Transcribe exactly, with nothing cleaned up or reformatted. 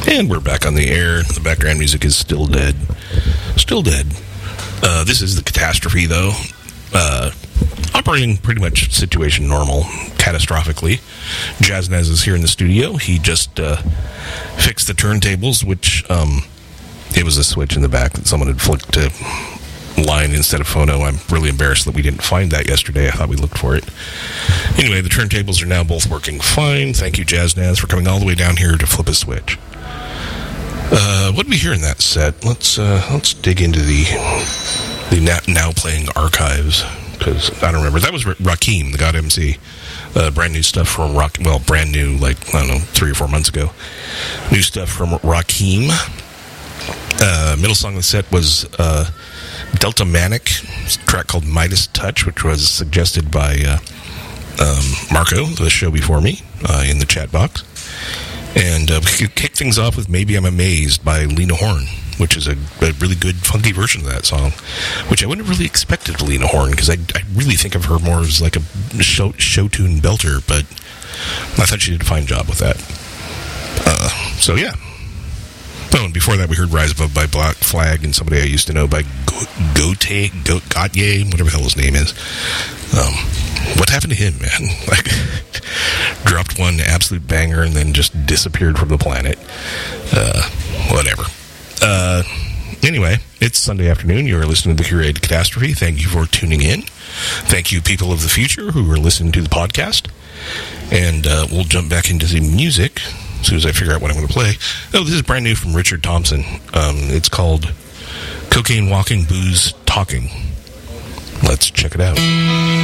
And we're back on the air. The background music is still dead. Still dead. Uh, this is the catastrophe, though. Uh, operating pretty much situation normal, catastrophically. Jaznaz is here in the studio. He just uh, fixed the turntables, which um, it was a switch in the back that someone had flicked to line instead of phono. I'm really embarrassed that we didn't find that yesterday. I thought we looked for it. Anyway, the turntables are now both working fine. Thank you, Jaznaz, for coming all the way down here to flip a switch. Uh, what did we hear in that set? Let's uh, let's dig into the the now, now playing archives, because I don't remember. That was Rakim, the God M C. Uh, brand new stuff from Rock. Well, brand new, like I don't know, three or four months ago. New stuff from Rakim. Uh, middle song of the set was uh, Delta Manic, a track called Midas Touch, which was suggested by uh, um, Marco, the show before me, uh, in the chat box. And uh, we could kick things off with Maybe I'm Amazed by Lena Horne, which is a, a really good, funky version of that song, which I wouldn't have really expected of Lena Horne, because I, I really think of her more as like a show, show tune belter, but I thought she did a fine job with that. Uh, so, yeah. Oh, and before that, we heard Rise Above by Black Flag and somebody I used to know by Gote, Gautier, whatever the hell his name is. Um, what happened to him, man? Like, dropped one absolute banger and then just disappeared from the planet. Uh, whatever. Uh, anyway, it's Sunday afternoon. You are listening to the Curated Catastrophe. Thank you for tuning in. Thank you, people of the future who are listening to the podcast. And uh, we'll jump back into the music as soon as I figure out what I'm going to play. Oh, this is brand new from Richard Thompson. Um, it's called Cocaine Walking, Booze Talking. Let's check it out.